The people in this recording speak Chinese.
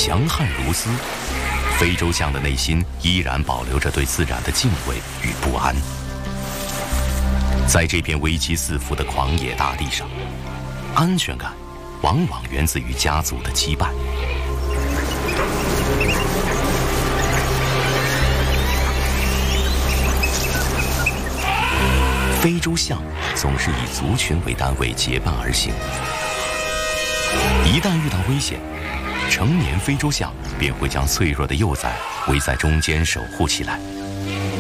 强悍如斯，非洲象的内心依然保留着对自然的敬畏与不安。在这片危机四伏的狂野大地上，安全感往往源自于家族的羁绊。非洲象总是以族群为单位结伴而行，一旦遇到危险，成年非洲象便会将脆弱的幼崽围在中间守护起来。